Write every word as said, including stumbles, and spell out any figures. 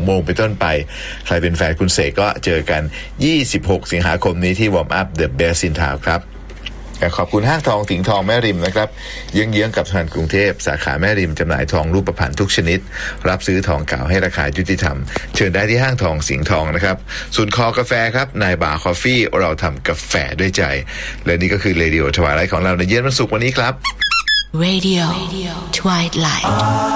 โมงเป็นต้นไปใครเป็นแฟนคุณเสกก็เจอกันยี่สิบหกสิงหาคมนี้ที่ Warm Up The Best in Town ครับขอบคุณห้างทองสิงห์ทองแม่ริมนะครับเยื้องๆกับธนาคารกรุงเทพสาขาแม่ริมจำหน่ายทองรูปพรรณทุกชนิดรับซื้อทองเก่าให้ราคายุติธรรมเชิญได้ที่ห้างทองสิงห์ทองนะครับศูนย์คอกาแฟครับนายบาร์คอฟฟี่เราทำกาแฟด้วยใจและนี่ก็คือเรดิโอทวายไลท์ของเราในเย็นวันศุกร์วันนี้ครับ Radio Twilight